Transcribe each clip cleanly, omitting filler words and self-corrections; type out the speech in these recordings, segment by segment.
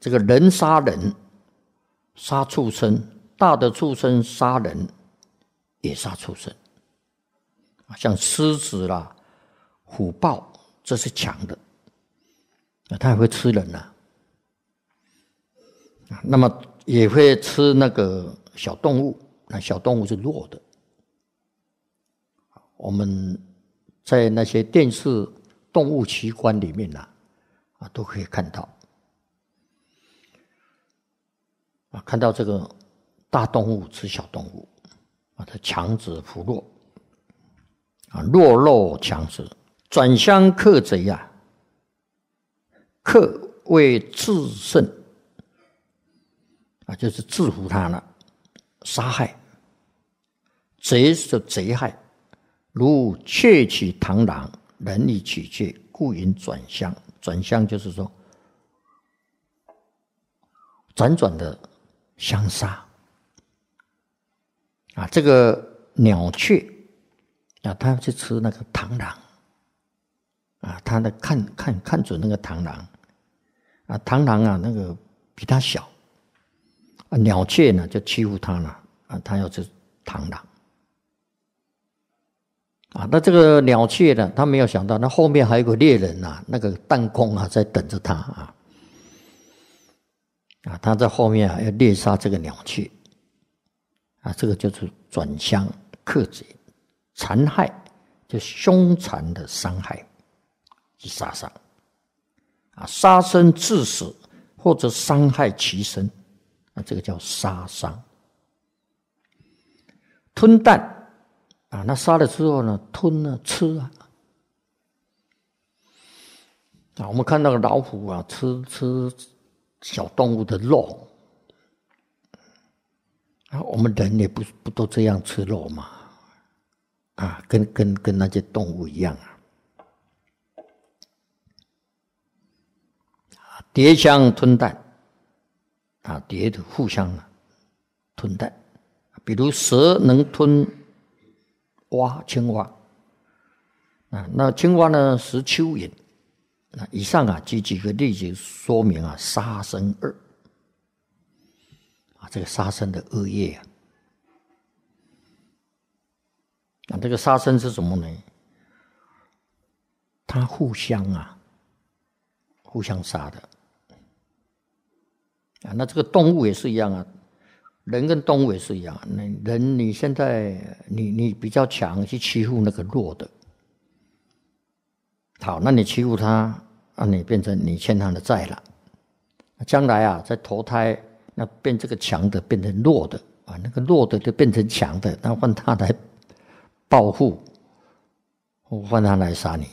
这个人杀人，杀畜生，大的畜生杀人，也杀畜生。像狮子啦、虎豹，这是强的，它也会吃人啊。那么也会吃那个小动物，那小动物是弱的。我们在那些电视动物奇观里面都可以看到。看到这个大动物吃小动物，它强子扶弱，弱肉强食，转相克贼啊，克为制胜就是制服他了，杀害。贼是贼害，如窃取螳螂，人以取窃，故云转相。转相就是说辗转的相杀这个鸟雀它去吃那个螳螂它的看准那个螳螂螳螂那个比它小鸟雀呢就欺负它了它要吃螳螂那这个鸟雀呢，他没有想到，那后面还有个猎人那个弹弓在等着他他在后面要猎杀这个鸟雀这个就是转相克贼，残害就凶残的伤害及杀伤杀生致死或者伤害其身这个叫杀伤。吞啖那杀了之后呢，吞吃我们看到老虎吃小动物的肉我们人也不都这样吃肉嘛跟那些动物一样蝶相吞啖蝶互相吞啖，比如蛇能吞青蛙那青蛙呢食蚯蚓以上举几个例子说明杀生恶这个杀生的恶业这个杀生是什么呢？它互相杀的那这个动物也是一样人跟动物也是一样人你现在你比较强去欺负那个弱的好那你欺负他你变成你欠他的债了将来在投胎那变这个强的变成弱的那个弱的就变成强的那换他来报复或换他来杀你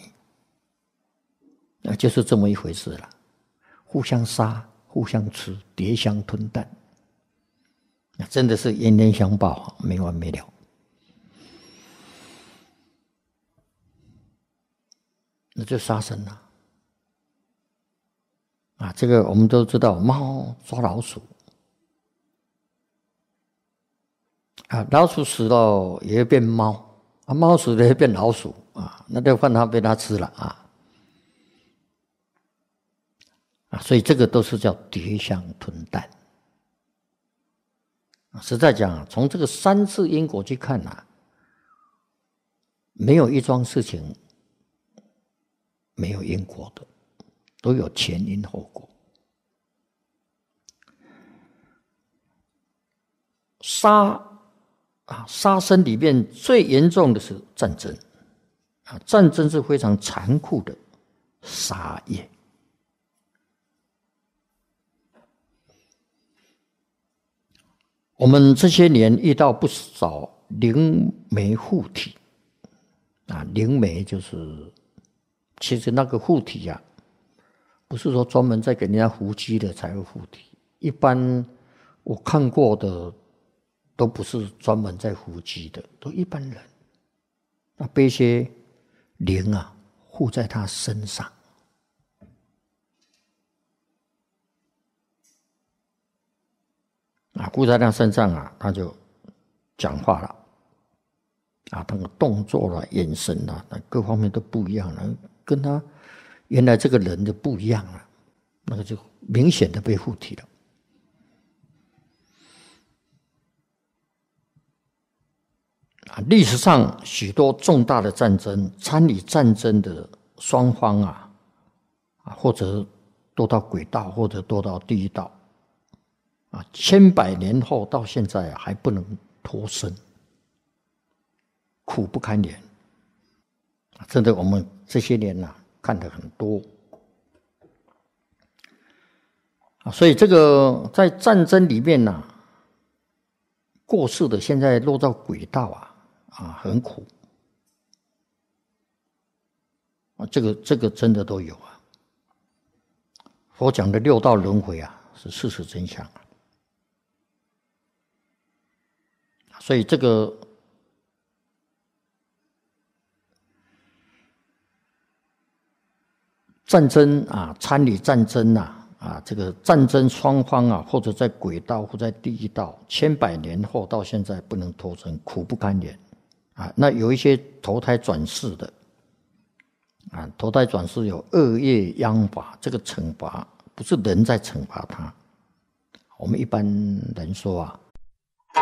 就是这么一回事了互相杀互相吃蝶相吞啖真的是冤冤相报没完没了那就杀生这个我们都知道猫抓老鼠老鼠死了也会变猫猫死了也会变老鼠那就换它被它吃了所以这个都是叫蝶相吞啖实在讲从这个三次因果去看没有一桩事情没有因果的都有前因后果杀生里面最严重的是战争战争是非常残酷的杀业我们这些年遇到不少灵媒护体灵媒就是其实那个护体不是说专门在给人家扶乩的才会护体一般我看过的都不是专门在扶乩的都一般人被一些灵护在他身上护在他身上他就讲话了他的动作啦眼神啦各方面都不一样了跟他原来这个人就不一样了那个就明显的被附体了。历史上许多重大的战争，参与战争的双方或者堕到鬼道，或者堕到地狱道，千百年后到现在还不能脱身，苦不堪言。真的，我们这些年看得很多。所以这个在战争里面过世的现在落到鬼道很苦这个真的都有佛讲的六道轮回是事实真相所以这个战争参与战争这个战争双方或者在鬼道或在地狱道，千百年后到现在不能脱身，苦不堪言那有一些投胎转世的投胎转世有恶业殃罚，这个惩罚不是人在惩罚他。我们一般人说